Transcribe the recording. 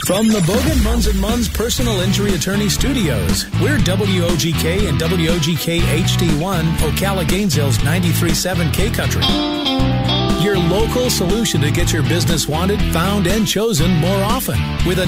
From the Bogan Munz & Munz Personal Injury Attorney Studios, we're WOGK and WOGK HD1, Ocala Gainesville's 93.7 K-Country. Your local solution to get your business wanted, found, and chosen more often with a